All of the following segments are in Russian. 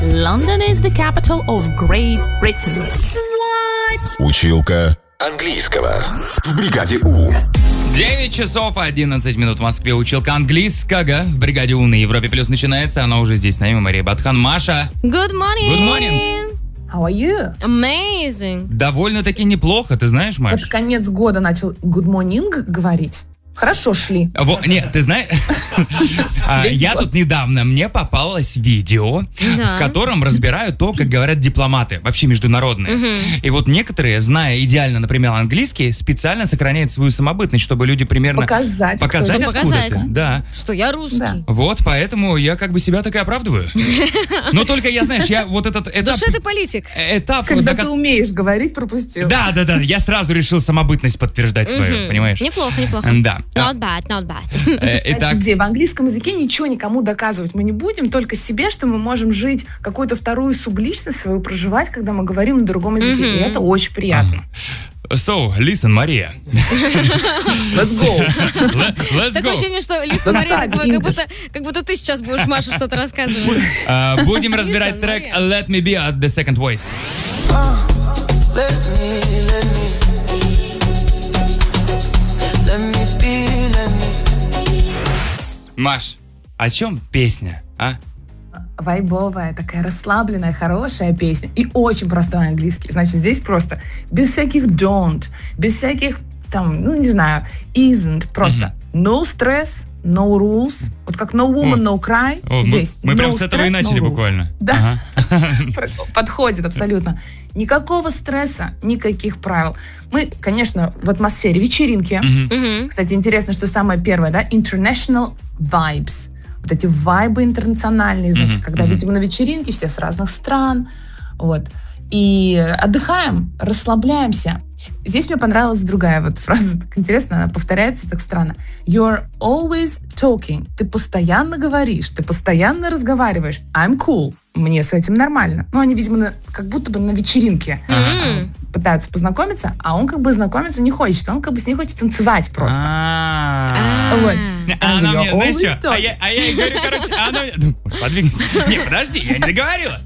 London is the capital of Great Britain. Училка английского в бригаде У. 9 часов 11 минут в Москве. Училка английского в бригаде У на Европе Плюс начинается. Она уже здесь с нами, Мария Батхан. Маша. Good morning. Good morning. How are you? Amazing. Довольно-таки неплохо, ты знаешь, Маш? Под конец года начал good morning говорить. Хорошо шли. Нет, ты знаешь, я тут недавно, мне попалось видео, в котором разбирают то, как говорят дипломаты, вообще международные. И вот некоторые, зная идеально, например, английский, специально сохраняют свою самобытность, чтобы люди примерно... Показать откуда-то. Да. Что я русский. Да. Вот, поэтому я как бы себя так и оправдываю. Но только я, знаешь, я вот этот этап... Душа ты политик. Когда ты умеешь говорить, пропустил. Да, я сразу решил самобытность подтверждать свою, понимаешь? Неплохо. Да. Not bad. Итак, в английском языке ничего никому доказывать мы не будем, только себе, что мы можем жить, какую-то вторую субличность свою проживать, когда мы говорим на другом языке. И это очень приятно. So, listen, Мария. Let's go. Let's Такое go. ощущение, что Лиса Мария, как будто ты сейчас будешь Маше что-то рассказывать. Будем разбирать трек Let Me Be от The Second Voice. Маш, о чем песня, а? Вайбовая, такая расслабленная, хорошая песня. И очень простой английский. Значит, здесь просто без всяких don't, без всяких, там, не знаю, isn't. Просто no stress, no rules. Вот как no woman, no cry. Здесь мы no прям с этого stress, и начали no rules. буквально. Да, подходит абсолютно. Никакого стресса, никаких правил. Мы, конечно, в атмосфере вечеринки. Кстати, интересно, что самое первое, да, international vibes. Вот эти вайбы интернациональные, значит, когда, видимо, на вечеринке все с разных стран. Вот. И отдыхаем, расслабляемся. Здесь мне понравилась другая вот фраза. Так интересно, она повторяется так странно. You're always talking. Ты постоянно говоришь, ты постоянно разговариваешь. I'm cool. Мне с этим нормально. Ну, они, видимо, как будто бы на вечеринке пытаются познакомиться, а он как бы знакомиться не хочет. Он как бы с ней хочет танцевать просто. Вот. А она мне, знаешь что? А я ей говорю, короче, она мне... Подвигайся. Не, подожди, я не договорила.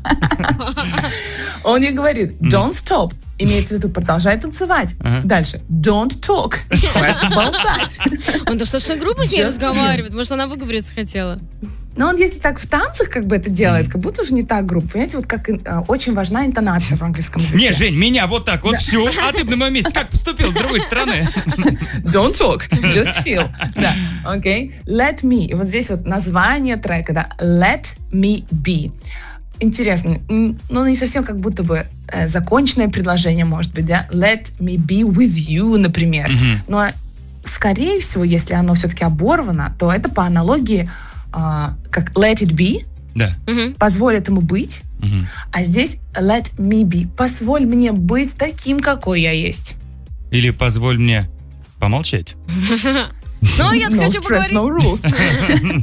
Он ей говорит, don't stop. Имеется в виду, продолжай танцевать. Дальше. Don't talk. Хватит болтать. Он достаточно грубо с ней разговаривает. Может, она выговориться хотела. Но он, если так в танцах как бы это делает, как будто уже не так грубо. Понимаете, вот как очень важна интонация в английском языке. Не, Жень, меня вот так вот все, а ты бы на моем месте как поступил с другой стороны? Don't talk, just feel. Да, окей. Let me. И вот здесь вот название трека, да. Let me be. Интересно, ну не совсем как будто бы законченное предложение может быть, да? Let me be with you, например. Но, скорее всего, если оно все-таки оборвано, то это по аналогии как let it be, да. Позволь этому быть, а здесь let me be, позволь мне быть таким, какой я есть. Или позволь мне помолчать. Ну, я хочу поговорить. No rules.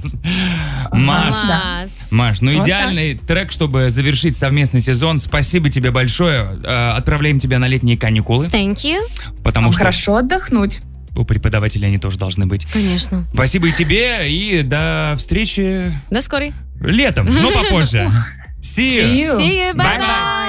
Маш, ну идеальный трек, чтобы завершить совместный сезон. Спасибо тебе большое. Отправляем тебя на летние каникулы. Thank you. Потому что хорошо отдохнуть. У преподавателей они тоже должны быть. Конечно. Спасибо и тебе, и до встречи... До скорой. Летом, но попозже. See you. See you. Bye-bye.